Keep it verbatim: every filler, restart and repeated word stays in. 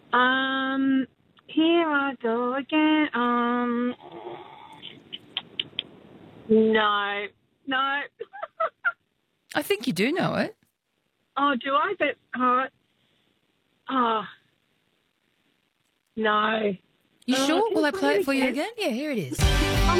Um, here I go again. Um, no, no. I think you do know it. Oh, do I? But oh, oh no. You Oh, sure? can Will you I play play it it for you again? again? Yeah, here it is.